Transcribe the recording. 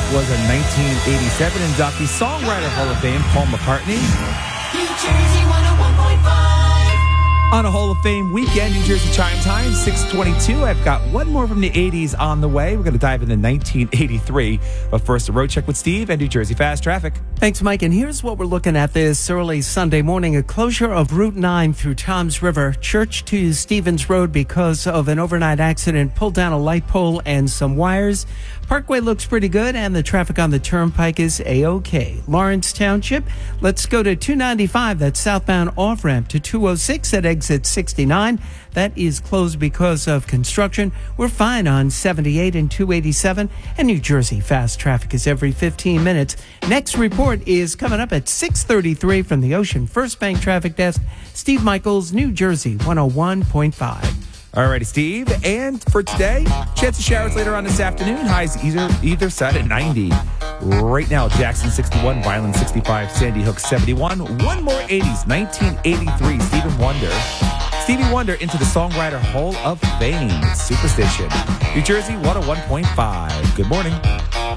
was a 1987 inductee, Songwriter Hall of Fame, Paul McCartney. New Jersey 101.5. On a Hall of Fame weekend, New Jersey Chime Time, 6:22. I've got one more from the 80s on the way. We're going to dive into 1983. But first, a road check with Steve and New Jersey Fast Traffic. Thanks, Mike. And here's what we're looking at this early Sunday morning. A closure of Route 9 through Toms River, Church to Stevens Road because of an overnight accident. Pulled down a light pole and some wires. Parkway looks pretty good, and the traffic on the Turnpike is A-OK. Lawrence Township, let's go to 295. That's southbound off-ramp to 206 at exit 69. That is closed because of construction. We're fine on 78 and 287. And New Jersey Fast Traffic is every 15 minutes. Next report is coming up at 6:33 from the Ocean First Bank Traffic Desk. Steve Michaels, New Jersey 101.5. Alrighty, Steve. And for today, chance of showers later on this afternoon. Highs either side at 90. Right now, Jackson 61, Vineland 65, Sandy Hook 71. One more 80s, 1983, Stevie Wonder into the Songwriter Hall of Fame. Superstition. New Jersey 101.5. Good morning.